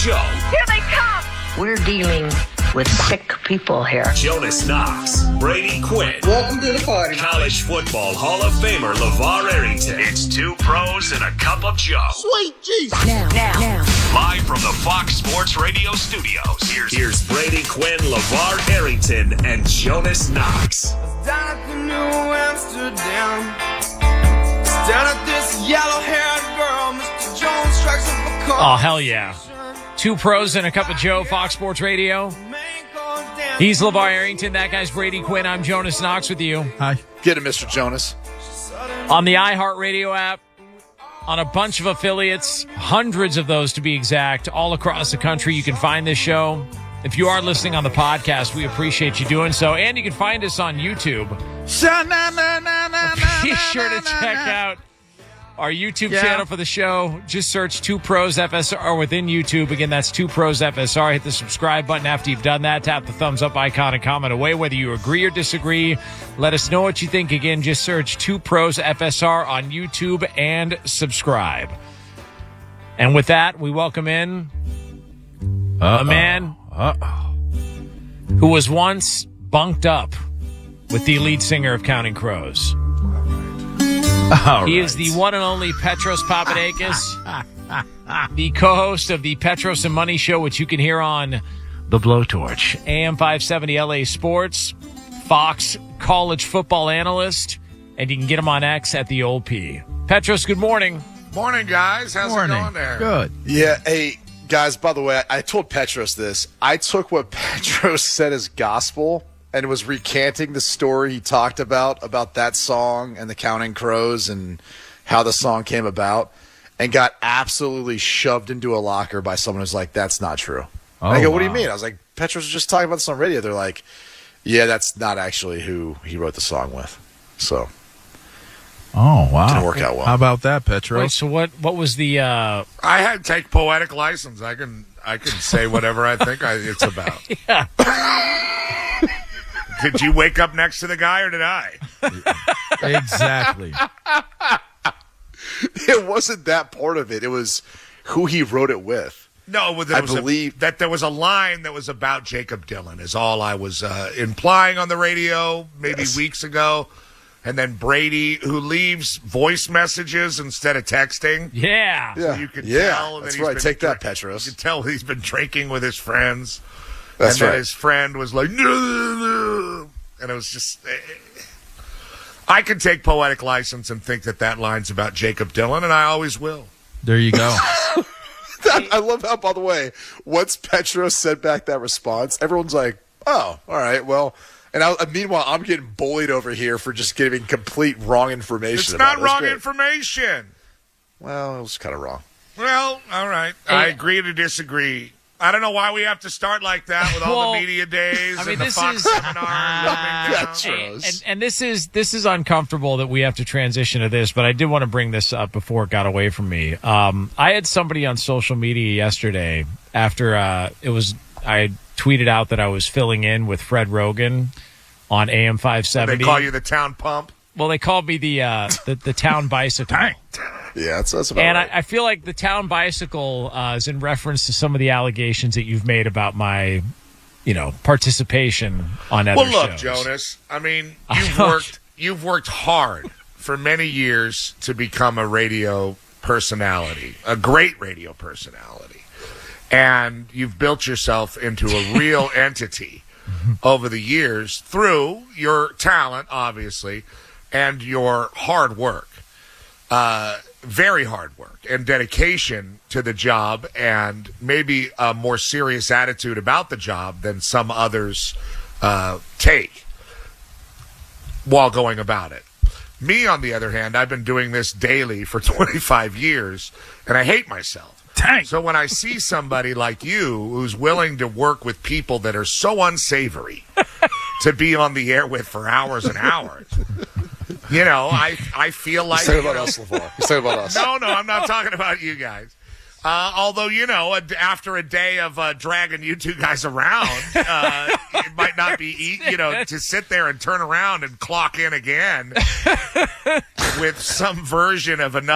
show. Here they come! We're dealing with sick people here. Jonas Knox, Brady Quinn. Welcome to the party. College Football Hall of Famer LeVar Arrington. It's two pros and a cup of Joe. Sweet Jesus. Now. Live from the Fox Sports Radio studios. Here's Brady Quinn, LeVar Arrington, and Jonas Knox. Down at the New Amsterdam, down at this yellow-haired girl, Mr. Jones strikes up a call. Oh, hell yeah. Two pros and a cup of Joe, Fox Sports Radio. He's LeVar Arrington. That guy's Brady Quinn. I'm Jonas Knox with you. Hi. Get him, Mr. Jonas. On the iHeartRadio app, on a bunch of affiliates, hundreds of those to be exact, all across the country, you can find this show. If you are listening on the podcast, we appreciate you doing so. And you can find us on YouTube. Be sure to check out our YouTube channel for the show. Just search Two Pros FSR within YouTube. Again, that's Two Pros FSR. Hit the subscribe button after you've done that. Tap the thumbs up icon and comment away whether you agree or disagree. Let us know what you think. Again, just search Two Pros FSR on YouTube and subscribe. And with that, we welcome in a man who was once bunked up with the lead singer of Counting Crows. He is the one and only Petros Papadakis, the co-host of the Petros and Money Show, which you can hear on The Blowtorch, AM 570 LA Sports, Fox college football analyst, and you can get him on X at the Old P. Petros, good morning. Morning, guys. How's it going there? Good. Yeah, hey, guys, by the way, I told Petros this. I took what Petros said as gospel and was recanting the story he talked about that song and the Counting Crows and how the song came about, and got absolutely shoved into a locker by someone who's like, that's not true. I go, what do you mean? I was like, Petros was just talking about this on radio. They're like, yeah, that's not actually who he wrote the song with. So, oh, wow. Didn't work out well. How about that, Petros? Wait, so what was the... I had to take poetic license. I can say whatever I think it's about. Yeah. Did you wake up next to the guy or did I? Exactly. It wasn't that part of it. It was who he wrote it with. No, I believe that there was a line that was about Jacob Dylan is all I was implying on the radio maybe weeks ago. And then Brady, who leaves voice messages instead of texting. Yeah. So you could tell. That's right. Take that, Petros. You could tell he's been drinking with his friends. That's and right. then his friend was like, no. And it was just... I can take poetic license and think that line's about Jacob Dylan, and I always will. There you go. I love how, by the way, once Petros said back that response, everyone's like, oh, all right, well... And meanwhile, I'm getting bullied over here for just giving complete wrong information. It's about not wrong information. Well, it was kind of wrong. Well, all right. I agree to disagree. I don't know why we have to start like that with all the media days and the Fox seminar. And this is uncomfortable that we have to transition to this, but I did want to bring this up before it got away from me. I had somebody on social media yesterday after I tweeted out that I was filling in with Fred Rogan on AM 570. They call you the town pump? Well, they called me the town bicycle. Yeah, that's about and right. I feel like the town bicycle is in reference to some of the allegations that you've made about my, participation on other shows. Well, look, Jonas, I mean, you've worked hard for many years to become a radio personality, a great radio personality. And you've built yourself into a real entity over the years through your talent, obviously, and your hard work. Very hard work and dedication to the job, and maybe a more serious attitude about the job than some others take while going about it. Me, on the other hand, I've been doing this daily for 25 years, and I hate myself. Dang. So when I see somebody like you who's willing to work with people that are so unsavory to be on the air with for hours and hours, I feel like... You're talking about us, LeVar. You're talking about us. No, I'm not talking about you guys. Although, after a day of dragging you two guys around, it might not be, to sit there and turn around and clock in again with some version of another